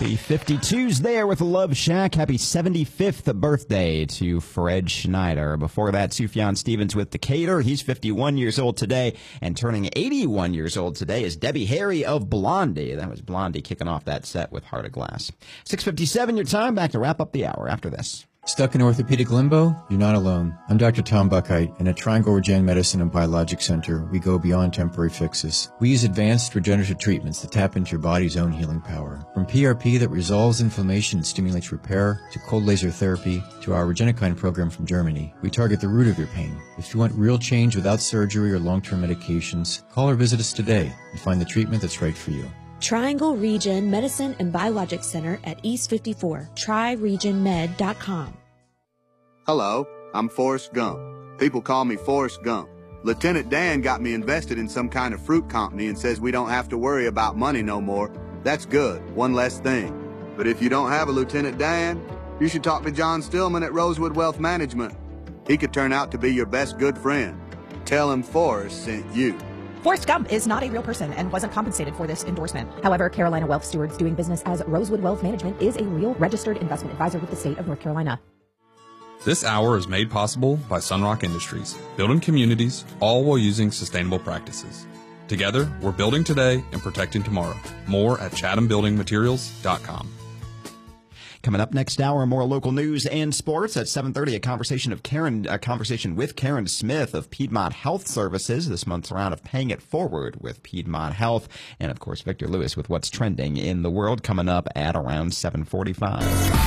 The 52's there with Love Shack. Happy 75th birthday to Fred Schneider. Before that, Sufjan Stevens with Decatur. He's 51 years old today, and turning 81 years old today is Debbie Harry of Blondie. That was Blondie kicking off that set with Heart of Glass. 6:57 your time. Back to wrap up the hour after this. Stuck in orthopedic limbo? You're not alone. I'm Dr. Tom Buckheit, and at Triangle Regen Medicine and Biologic Center, we go beyond temporary fixes. We use advanced regenerative treatments that tap into your body's own healing power. From PRP that resolves inflammation and stimulates repair, to cold laser therapy, to our Regenikine program from Germany, we target the root of your pain. If you want real change without surgery or long-term medications, call or visit us today and find the treatment that's right for you. Triangle Regen Medicine and Biologic Center at East 54. TryRegenMed.com. Hello, I'm Forrest Gump. People call me Forrest Gump. Lieutenant Dan got me invested in some kind of fruit company and says we don't have to worry about money no more. That's good, one less thing. But if you don't have a Lieutenant Dan, you should talk to John Stillman at Rosewood Wealth Management. He could turn out to be your best good friend. Tell him Forrest sent you. Forrest Gump is not a real person and wasn't compensated for this endorsement. However, Carolina Wealth Stewards doing business as Rosewood Wealth Management is a real registered investment advisor with the state of North Carolina. This hour is made possible by Sunrock Industries, building communities, all while using sustainable practices. Together, we're building today and protecting tomorrow. More at chathambuildingmaterials.com. Coming up next hour, more local news and sports. At 7:30, a conversation with Karen Smith of Piedmont Health Services. This month's round of Paying It Forward with Piedmont Health. And, of course, Victor Lewis with what's trending in the world coming up at around 7:45.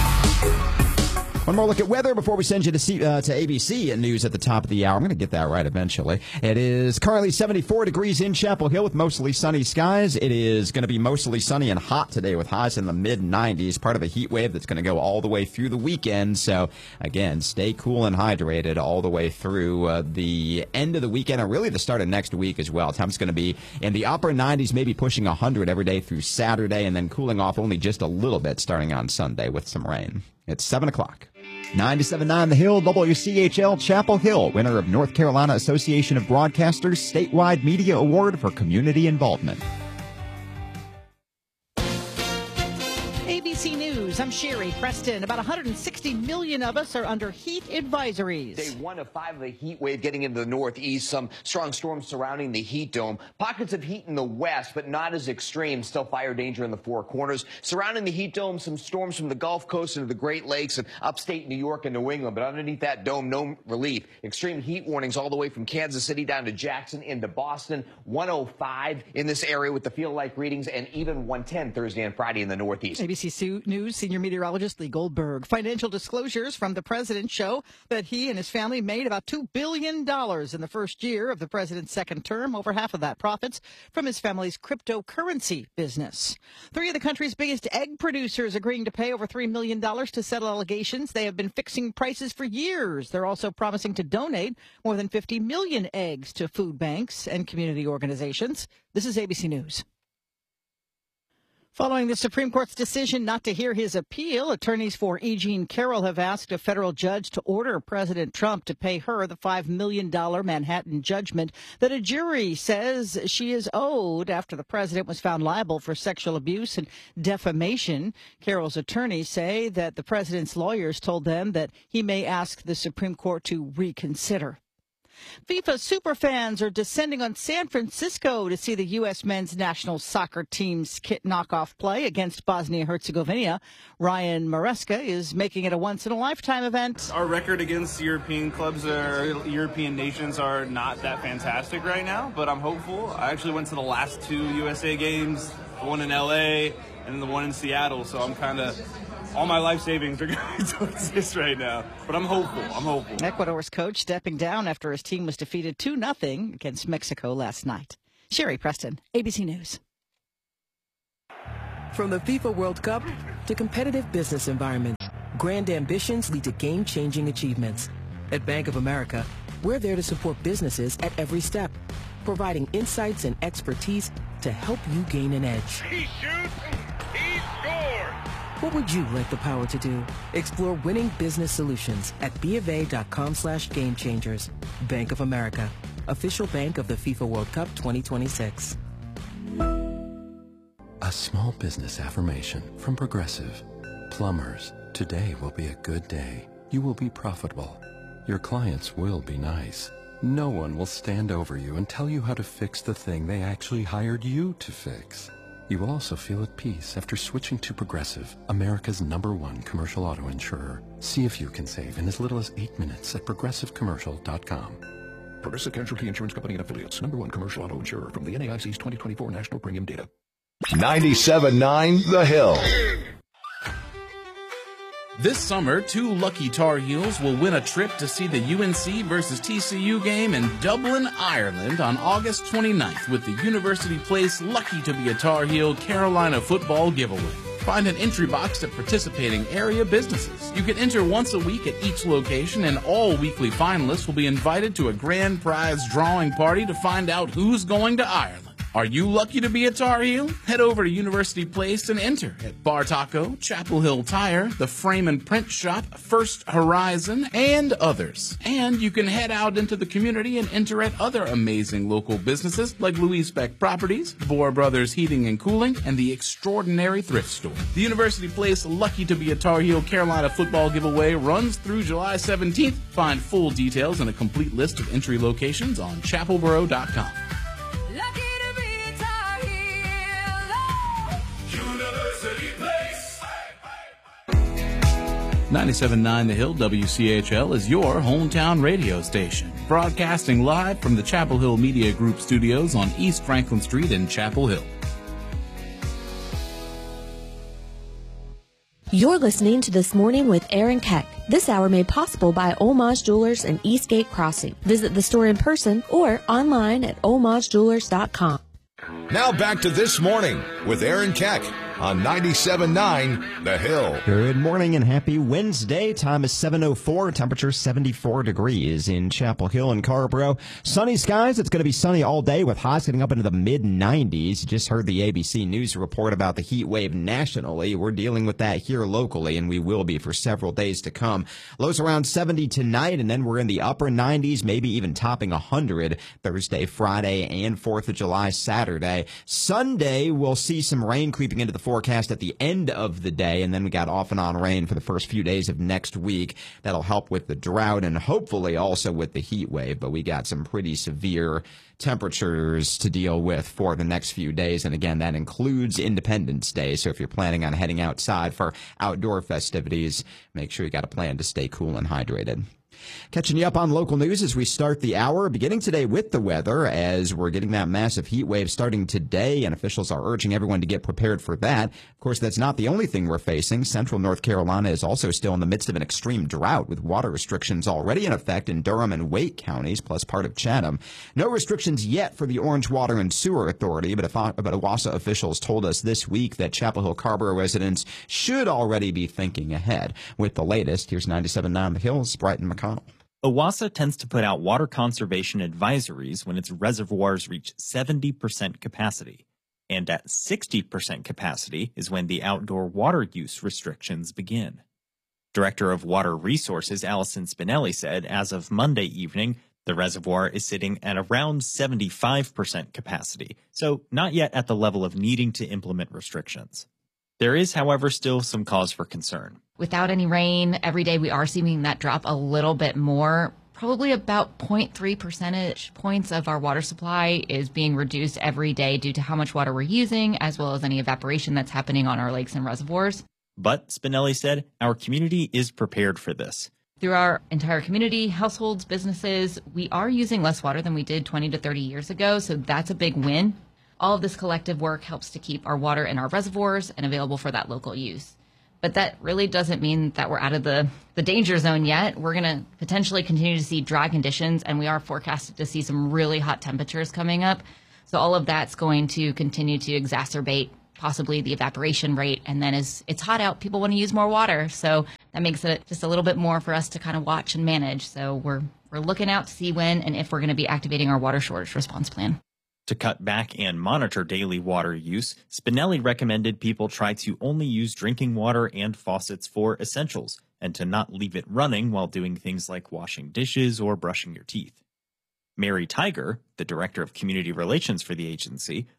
One more look at weather before we send you to ABC News at the top of the hour. I'm going to get that right eventually. It is currently 74 degrees in Chapel Hill with mostly sunny skies. It is going to be mostly sunny and hot today with highs in the mid-90s, part of a heat wave that's going to go all the way through the weekend. So, again, stay cool and hydrated all the way through the end of the weekend and really the start of next week as well. Temps going to be in the upper 90s, maybe pushing 100 every day through Saturday, and then cooling off only just a little bit starting on Sunday with some rain. It's 7 o'clock. 97.9 The Hill, WCHL Chapel Hill, winner of North Carolina Association of Broadcasters Statewide Media Award for Community Involvement. ABC News, I'm Sherry Preston. About 160 million of us are under heat advisories. Day 1 of 5 of the heat wave getting into the northeast. Some strong storms surrounding the heat dome. Pockets of heat in the west, but not as extreme. Still fire danger in the Four Corners. Surrounding the heat dome, some storms from the Gulf Coast into the Great Lakes and upstate New York and New England. But underneath that dome, no relief. Extreme heat warnings all the way from Kansas City down to Jackson into Boston. 105 in this area with the feel-like readings, and even 110 Thursday and Friday in the northeast. ABC News senior meteorologist Lee Goldberg. Financial disclosures from the president show that he and his family made about $2 billion in the first year of the president's second term. Over half of that profits from his family's cryptocurrency business. 3 of the country's biggest egg producers agreeing to pay over $3 million to settle allegations. They have been fixing prices for years. They're also promising to donate more than 50 million eggs to food banks and community organizations. This is ABC News. Following the Supreme Court's decision not to hear his appeal, attorneys for E. Jean Carroll have asked a federal judge to order President Trump to pay her the $5 million Manhattan judgment that a jury says she is owed after the president was found liable for sexual abuse and defamation. Carroll's attorneys say that the president's lawyers told them that he may ask the Supreme Court to reconsider. FIFA superfans are descending on San Francisco to see the U.S. men's national soccer team's kit knockoff play against Bosnia-Herzegovina. Ryan Maresca is making it a once-in-a-lifetime event. Our record against European clubs or European nations are not that fantastic right now, but I'm hopeful. I actually went to the last 2 USA games, the one in L.A. and the one in Seattle, so I'm kind of... all my life savings are going towards this right now, but I'm hopeful. Ecuador's coach stepping down after his team was defeated 2-0 against Mexico last night. Sherry Preston, ABC News. From the FIFA World Cup to competitive business environments, grand ambitions lead to game-changing achievements. At Bank of America, we're there to support businesses at every step, providing insights and expertise to help you gain an edge. He shoots, he scores! What would you like the power to do? Explore winning business solutions at BofA.com/gamechangers. Bank of America, official bank of the FIFA World Cup 2026. A small business affirmation from Progressive. Plumbers, today will be a good day. You will be profitable. Your clients will be nice. No one will stand over you and tell you how to fix the thing they actually hired you to fix. You will also feel at peace after switching to Progressive, America's #1 commercial auto insurer. See if you can save in as little as 8 minutes at progressivecommercial.com. Progressive Casualty Insurance Company and Affiliates, #1 commercial auto insurer from the NAIC's 2024 National Premium Data. 97.9 The Hill. This summer, 2 lucky Tar Heels will win a trip to see the UNC versus TCU game in Dublin, Ireland on August 29th with the University Place Lucky to be a Tar Heel Carolina football giveaway. Find an entry box at participating area businesses. You can enter once a week at each location, and all weekly finalists will be invited to a grand prize drawing party to find out who's going to Ireland. Are you lucky to be a Tar Heel? Head over to University Place and enter at Bar Taco, Chapel Hill Tire, the Frame and Print Shop, First Horizon, and others. And you can head out into the community and enter at other amazing local businesses like Louise Beck Properties, Bohr Brothers Heating and Cooling, and the Extraordinary Thrift Store. The University Place Lucky to be a Tar Heel Carolina football giveaway runs through July 17th. Find full details and a complete list of entry locations on chapelboro.com. 97.9 The Hill WCHL is your hometown radio station, broadcasting live from the Chapel Hill Media Group studios on East Franklin Street in Chapel Hill. You're listening to This Morning with Aaron Keck. This hour made possible by Olmaz Jewelers and Eastgate Crossing. Visit the store in person or online at olmazjewelers.com. Now back to This Morning with Aaron Keck on 97.9 The Hill. Good morning and happy Wednesday. Time is 7:04. Temperature 74 degrees in Chapel Hill and Carrboro. Sunny skies. It's going to be sunny all day with highs getting up into the mid-90s. You just heard the ABC News report about the heat wave nationally. We're dealing with that here locally, and we will be for several days to come. Lows around 70 tonight, and then we're in the upper 90s, maybe even topping 100 Thursday, Friday, and 4th of July, Saturday. Sunday, we'll see some rain creeping into the forecast at the end of the day, and then we got off and on rain for the first few days of next week. That'll help with the drought and hopefully also with the heat wave, but we got some pretty severe temperatures to deal with for the next few days, and again, that includes Independence Day, so if you're planning on heading outside for outdoor festivities, make sure you got a plan to stay cool and hydrated. Catching you up on local news as we start the hour, beginning today with the weather, as we're getting that massive heat wave starting today, and officials are urging everyone to get prepared for that. Of course, that's not the only thing we're facing. Central North Carolina is also still in the midst of an extreme drought, with water restrictions already in effect in Durham and Wake counties, plus part of Chatham. No restrictions yet for the Orange Water and Sewer Authority, but OWASA officials told us this week that Chapel Hill Carrboro residents should already be thinking ahead. With the latest, here's 97.9 The Hills, Brighton McConnell. OWASA tends to put out water conservation advisories when its reservoirs reach 70% capacity. And at 60% capacity is when the outdoor water use restrictions begin. Director of Water Resources Allison Spinelli said as of Monday evening, the reservoir is sitting at around 75% capacity, so not yet at the level of needing to implement restrictions. There is, however, still some cause for concern. Without any rain, every day we are seeing that drop a little bit more. Probably about 0.3 percentage points of our water supply is being reduced every day due to how much water we're using, as well as any evaporation that's happening on our lakes and reservoirs. But, Spinelli said, our community is prepared for this. Through our entire community, households, businesses, we are using less water than we did 20 to 30 years ago, so that's a big win. All of this collective work helps to keep our water in our reservoirs and available for that local use. But that really doesn't mean that we're out of the danger zone yet. We're going to potentially continue to see dry conditions, and we are forecasted to see some really hot temperatures coming up. So all of that's going to continue to exacerbate possibly the evaporation rate. And then as it's hot out, people want to use more water. So that makes it just a little bit more for us to kind of watch and manage. So we're looking out to see when and if we're going to be activating our water shortage response plan. To cut back and monitor daily water use, Spinelli recommended people try to only use drinking water and faucets for essentials, and to not leave it running while doing things like washing dishes or brushing your teeth. Mary Tiger, the Director of Community Relations for the agency,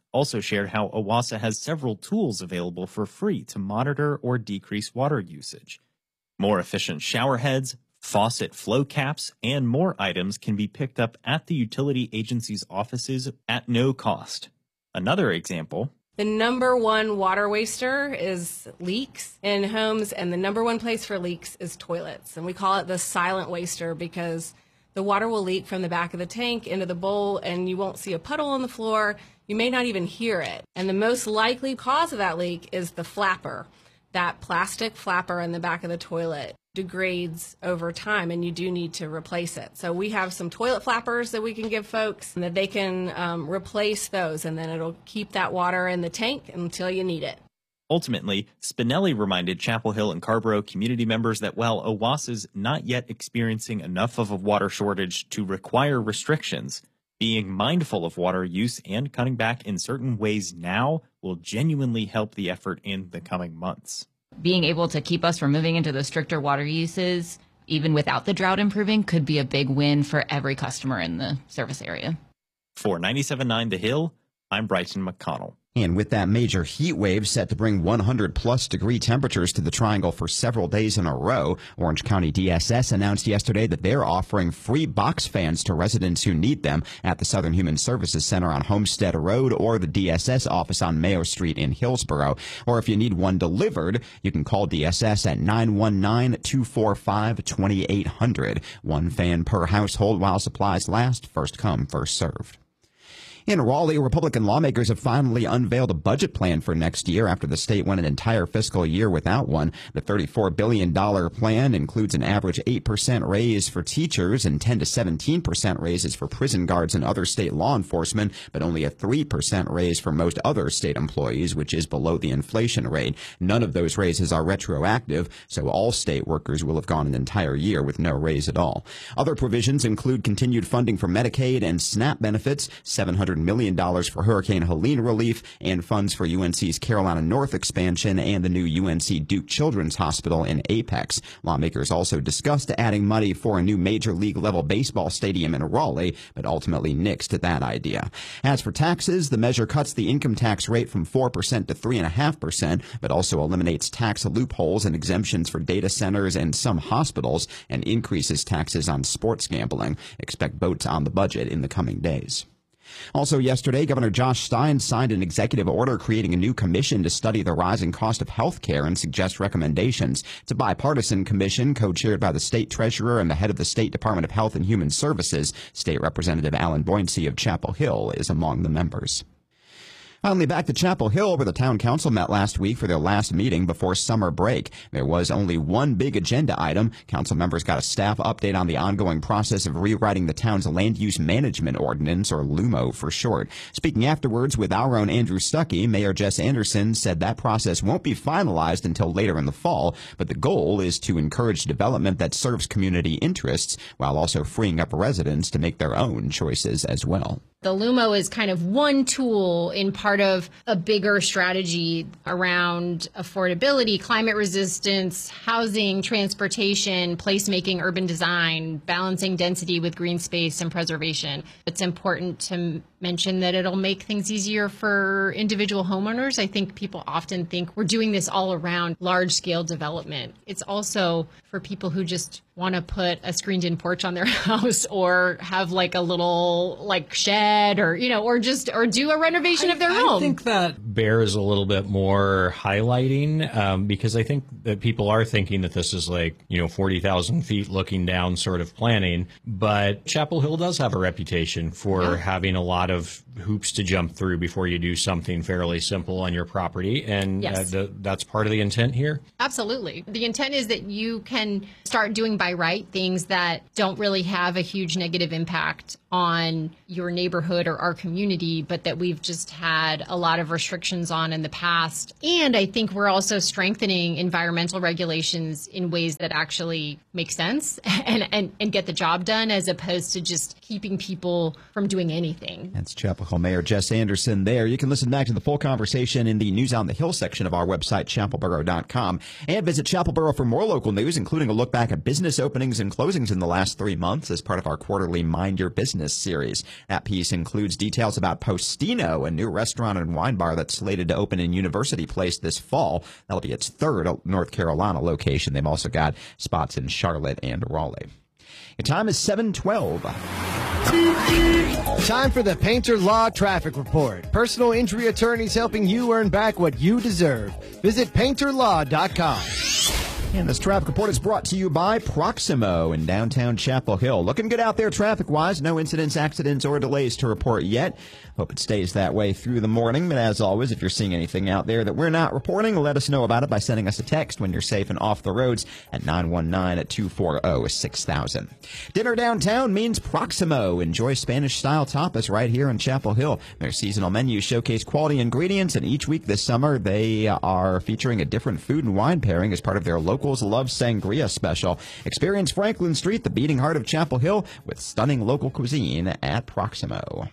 also shared how OWASA has several tools available for free to monitor or decrease water usage. More efficient shower heads, faucet flow caps, and more items can be picked up at the utility agency's offices at no cost. Another example. The number one water waster is leaks in homes, and the number one place for leaks is toilets. And we call it the silent waster because the water will leak from the back of the tank into the bowl, and you won't see a puddle on the floor. You may not even hear it. And the most likely cause of that leak is the flapper. That plastic flapper in the back of the toilet degrades over time, and you do need to replace it. So we have some toilet flappers that we can give folks and that they can replace those, and then it'll keep that water in the tank until you need it. Ultimately, Spinelli reminded Chapel Hill and Carrboro community members that while OWASA's not yet experiencing enough of a water shortage to require restrictions, being mindful of water use and cutting back in certain ways now will genuinely help the effort in the coming months. Being able to keep us from moving into the stricter water uses, even without the drought improving, could be a big win for every customer in the service area. For 97.9 The Hill, I'm Bryson McConnell. And with that major heat wave set to bring 100-plus degree temperatures to the Triangle for several days in a row, Orange County DSS announced yesterday that they're offering free box fans to residents who need them at the Southern Human Services Center on Homestead Road or the DSS office on Mayo Street in Hillsboro. Or if you need one delivered, you can call DSS at 919-245-2800. One fan per household while supplies last. First come, first served. In Raleigh, Republican lawmakers have finally unveiled a budget plan for next year after the state went an entire fiscal year without one. The $34 billion plan includes an average 8% raise for teachers and 10 to 17% raises for prison guards and other state law enforcement, but only a 3% raise for most other state employees, which is below the inflation rate. None of those raises are retroactive, so all state workers will have gone an entire year with no raise at all. Other provisions include continued funding for Medicaid and SNAP benefits, $700 million for Hurricane Helene relief, and funds for UNC's Carolina North expansion and the new UNC Duke Children's Hospital in Apex. Lawmakers also discussed adding money for a new Major League level baseball stadium in Raleigh, but ultimately nixed that idea. As for taxes, the measure cuts the income tax rate from 4% to 3.5%, but also eliminates tax loopholes and exemptions for data centers and some hospitals, and increases taxes on sports gambling. Expect votes on the budget in the coming days. Also yesterday, Governor Josh Stein signed an executive order creating a new commission to study the rising cost of health care and suggest recommendations. It's a bipartisan commission co-chaired by the state treasurer and the head of the State Department of Health and Human Services. State Representative Alan Boyncey of Chapel Hill is among the members. Finally, back to Chapel Hill, where the town council met last week for their last meeting before summer break. There was only one big agenda item. Council members got a staff update on the ongoing process of rewriting the town's land use management ordinance, or LUMO for short. Speaking afterwards with our own Andrew Stuckey, Mayor Jess Anderson said that process won't be finalized until later in the fall, but the goal is to encourage development that serves community interests while also freeing up residents to make their own choices as well. The LUMO is kind of one tool in part of a bigger strategy around affordability, climate resistance, housing, transportation, placemaking, urban design, balancing density with green space and preservation. It's important to mention that it'll make things easier for individual homeowners. I think people often think we're doing this all around large-scale development. It's also for people who just want to put a screened-in porch on their house or have like a little like shed or, you know, or do a renovation of their home. I think that bears a little bit more highlighting because I think that people are thinking that this is like, 40,000 feet looking down sort of planning. But Chapel Hill does have a reputation for having a lot of hoops to jump through before you do something fairly simple on your property. And yes. That's part of the intent here. Absolutely. The intent is that you can start doing by right things that don't really have a huge negative impact on your neighborhood or our community, but that we've just had a lot of restrictions on in the past. And I think we're also strengthening environmental regulations in ways that actually make sense and get the job done, as opposed to just keeping people from doing anything. That's Chapel Hill Mayor Jess Anderson there. You can listen back to the full conversation in the News on the Hill section of our website, chapelboro.com, and visit Chapelboro for more local news, including a look back at business business openings and closings in the last 3 months as part of our quarterly Mind Your Business series. That piece includes details about Postino, a new restaurant and wine bar that's slated to open in University Place this fall. That'll be its third North Carolina location. They've also got spots in Charlotte and Raleigh. Your time is 7:12. Time for the Painter Law Traffic Report. Personal injury attorneys helping you earn back what you deserve. Visit painterlaw.com. And this traffic report is brought to you by Proximo in downtown Chapel Hill. Looking good out there traffic-wise. No incidents, accidents, or delays to report yet. Hope it stays that way through the morning. But as always, if you're seeing anything out there that we're not reporting, let us know about it by sending us a text when you're safe and off the roads at 919-240-6000. Dinner downtown means Proximo. Enjoy Spanish-style tapas right here in Chapel Hill. Their seasonal menus showcase quality ingredients, and each week this summer they are featuring a different food and wine pairing as part of their Locals Love Sangria special. Experience Franklin Street, the beating heart of Chapel Hill, with stunning local cuisine at Proximo.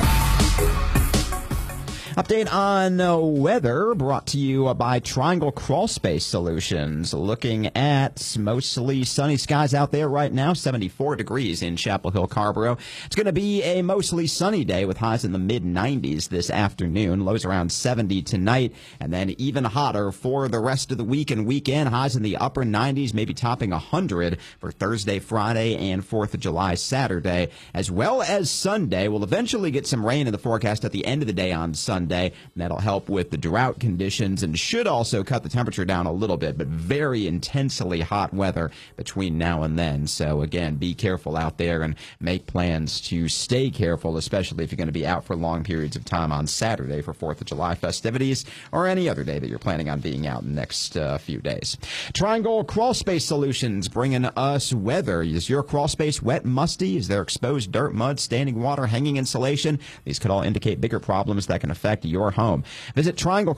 Update on weather brought to you by Triangle Crawl Space Solutions. Looking at mostly sunny skies out there right now, 74 degrees in Chapel Hill, Carrboro. It's going to be a mostly sunny day with highs in the mid-90s this afternoon. Lows around 70 tonight, and then even hotter for the rest of the week and weekend. Highs in the upper 90s, maybe topping 100 for Thursday, Friday, and 4th of July, Saturday, as well as Sunday. We'll eventually get some rain in the forecast at the end of the day on Sunday. That'll help with the drought conditions and should also cut the temperature down a little bit, but very intensely hot weather between now and then. So again, be careful out there and make plans to stay careful, especially if you're going to be out for long periods of time on Saturday for 4th of July festivities or any other day that you're planning on being out in the next few days. Triangle Crawl Space Solutions bringing us weather. Is your crawl space wet and musty? Is there exposed dirt, mud, standing water, hanging insulation? These could all indicate bigger problems that can affect your home. Visit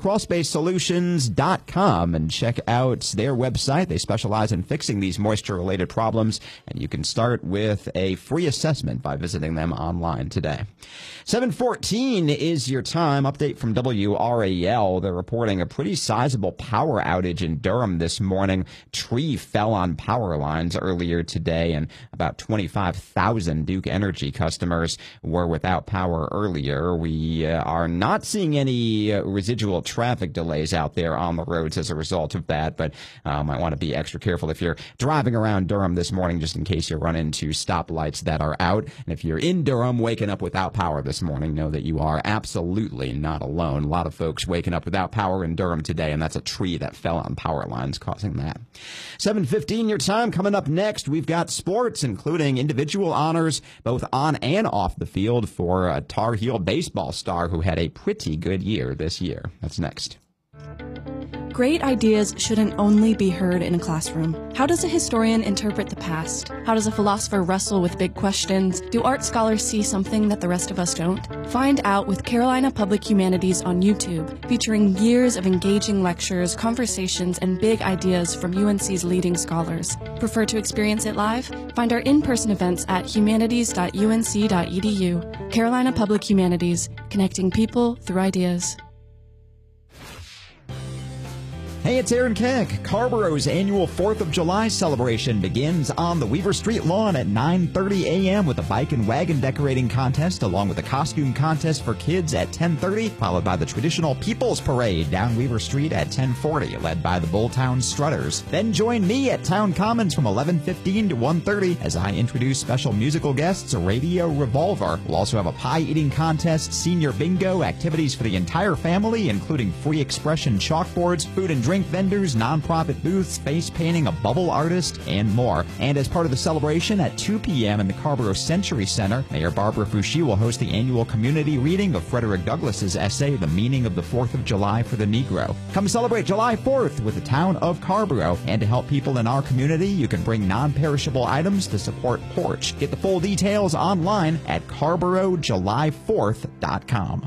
TriangleCrawlSpaceSolutions.com and check out their website. They specialize in fixing these moisture-related problems, and you can start with a free assessment by visiting them online today. 7:14 is your time. Update from WRAL. They're reporting a pretty sizable power outage in Durham this morning. Tree fell on power lines earlier today, and about 25,000 Duke Energy customers were without power earlier. We are not seeing any residual traffic delays out there on the roads as a result of that, but might want to be extra careful if you're driving around Durham this morning, just in case you run into stoplights that are out. And if you're in Durham waking up without power this morning, know that you are absolutely not alone. A lot of folks waking up without power in Durham today, and that's a tree that fell on power lines causing that. 7:15 your time. Coming up next, we've got sports, including individual honors both on and off the field for a Tar Heel baseball star who had a pretty good year this year. That's next. Great ideas shouldn't only be heard in a classroom. How does a historian interpret the past? How does a philosopher wrestle with big questions? Do art scholars see something that the rest of us don't? Find out with Carolina Public Humanities on YouTube, featuring years of engaging lectures, conversations, and big ideas from UNC's leading scholars. Prefer to experience it live? Find our in-person events at humanities.unc.edu. Carolina Public Humanities, connecting people through ideas. Hey, it's Aaron Keck. Carrboro's annual 4th of July celebration begins on the Weaver Street lawn at 9:30 a.m. with a bike and wagon decorating contest, along with a costume contest for kids at 10:30, followed by the traditional People's Parade down Weaver Street at 10:40, led by the Bulltown Strutters. Then join me at Town Commons from 11:15 to 1:30 as I introduce special musical guests, Radio Revolver. We'll also have a pie-eating contest, senior bingo, activities for the entire family, including free expression chalkboards, food and drink vendors, nonprofit booths, face painting, a bubble artist, and more. And as part of the celebration at 2 p.m. in the Carrboro Century Center, Mayor Barbara Foushee will host the annual community reading of Frederick Douglass's essay, The Meaning of the 4th of July for the Negro. Come celebrate July 4th with the town of Carrboro. And to help people in our community, you can bring non-perishable items to support Porch. Get the full details online at CarrboroJuly4th.com.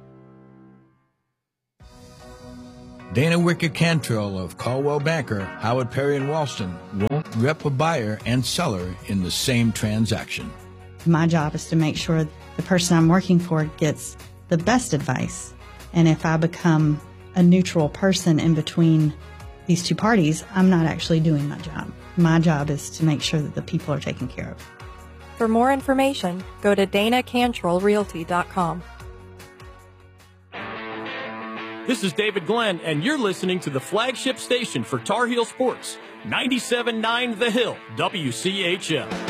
Dana Wicker Cantrell of Caldwell Banker, Howard Perry and Walston won't rep a buyer and seller in the same transaction. My job is to make sure the person I'm working for gets the best advice. And if I become a neutral person in between these two parties, I'm not actually doing my job. My job is to make sure that the people are taken care of. For more information, go to DanaCantrellRealty.com. This is David Glenn, and you're listening to the flagship station for Tar Heel Sports, 97.9 The Hill, WCHL.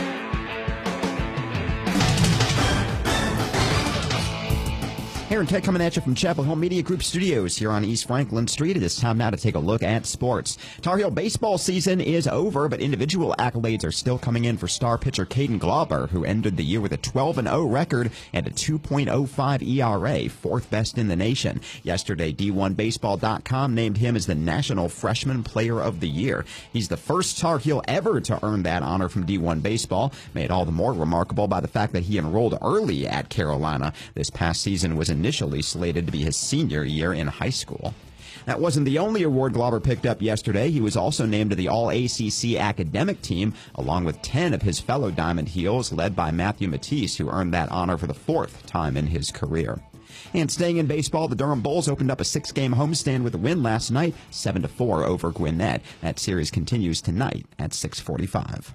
Aaron Keck coming at you from Chapel Hill Media Group Studios here on East Franklin Street. It is time now to take a look at sports. Tar Heel baseball season is over, but individual accolades are still coming in for star pitcher Caden Glauber, who ended the year with a 12-0 record and a 2.05 ERA, fourth best in the nation. Yesterday, D1Baseball.com named him as the National Freshman Player of the Year. He's the first Tar Heel ever to earn that honor from D1 Baseball, made all the more remarkable by the fact that he enrolled early at Carolina. This past season was initially slated to be his senior year in high school. That wasn't the only award Glauber picked up yesterday. He was also named to the All-ACC academic team, along with 10 of his fellow Diamond Heels, led by Matthew Matisse, who earned that honor for the fourth time in his career. And staying in baseball, the Durham Bulls opened up a 6-game homestand with a win last night, 7-4 over Gwinnett. That series continues tonight at 6:45.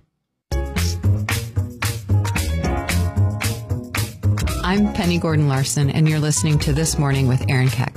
I'm Penny Gordon-Larson, and you're listening to This Morning with Aaron Keck.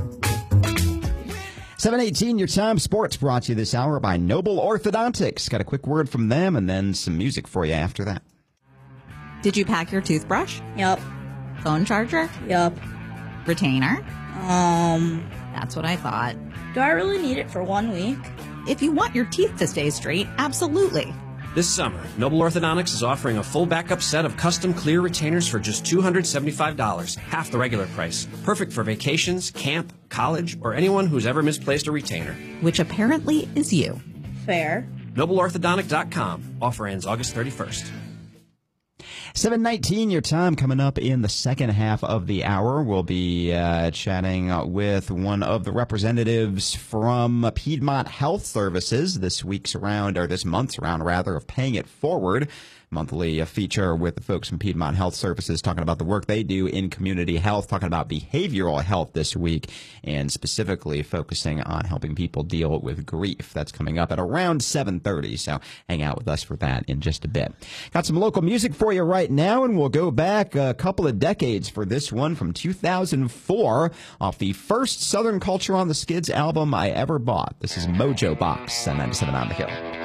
7:18, your time. Sports brought to you this hour by Noble Orthodontics. Got a quick word from them and then some music for you after that. Did you pack your toothbrush? Yep. Phone charger? Yep. Retainer? That's what I thought. Do I really need it for 1 week? If you want your teeth to stay straight, absolutely. This summer, Noble Orthodontics is offering a full backup set of custom clear retainers for just $275, half the regular price. Perfect for vacations, camp, college, or anyone who's ever misplaced a retainer. Which apparently is you. Fair. NobleOrthodontic.com. Offer ends August 31st. 7:19, your time. Coming up in the second half of the hour, we'll be chatting with one of the representatives from Piedmont Health Services. This month's round, of Paying It Forward. Monthly feature with the folks from Piedmont Health Services talking about the work they do in community health, talking about behavioral health this week, and specifically focusing on helping people deal with grief. That's coming up at around 7:30, so hang out with us for that in just a bit. Got some local music for you right now, and we'll go back a couple of decades for this one from 2004 off the first Southern Culture on the Skids album I ever bought. This is Mojo Box on 97 on the Hill.